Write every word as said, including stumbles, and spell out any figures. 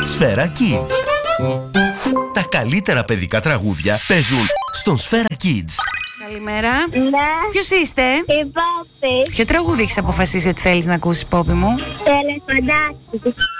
Σφαίρα Kids. Τα καλύτερα παιδικά τραγούδια παίζουν στον Σφαίρα Kids. Καλημέρα. Ναι. Ποιος είστε? Η Πόπη. Ποιο τραγούδι έχεις αποφασίσει ότι θέλεις να ακούσεις, Πόπη μου? Το ελεφαντάκι.